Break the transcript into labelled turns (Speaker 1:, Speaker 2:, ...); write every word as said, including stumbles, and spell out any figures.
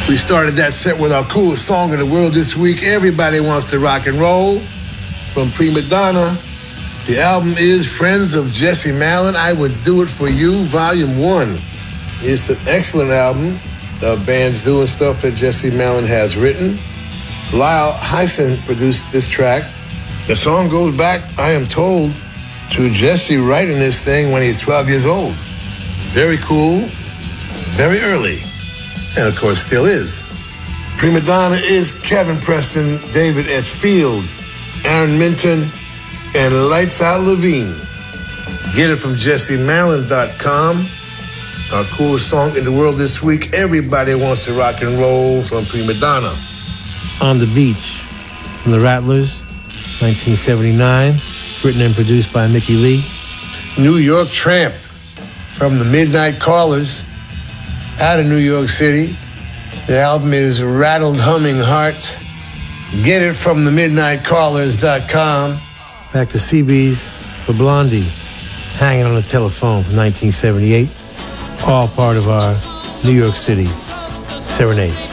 Speaker 1: We started that set with our coolest song in the world this week, Everybody Wants to Rock and Roll, from Prima Donna. The album is Friends of Jesse Malin, I Would Do It For You, Volume one. It's an excellent album of bands doing stuff that Jesse Malin has written. Lyle Hyson produced this track. The song goes back, I am told, to Jesse writing this thing when he's twelve years old. Very cool, very early. And of course still is. Prima Donna is Kevin Preston, David S. Field, Aaron Minton, and Lights Out Levine. Get it from Jesse Malin dot com. Our coolest song in the world this week, Everybody Wants to Rock and Roll, from Prima Donna.
Speaker 2: On the Beach from the Rattlers, nineteen seventy-nine, written and produced by Mickey Lee.
Speaker 1: New York Tramp from the Midnight Callers out of New York City. The album is Rattled Humming Heart. Get it from the midnight callers dot com.
Speaker 2: Back to C B's for Blondie, Hanging on the Telephone from nineteen seventy-eight. All part of our New York City Serenade.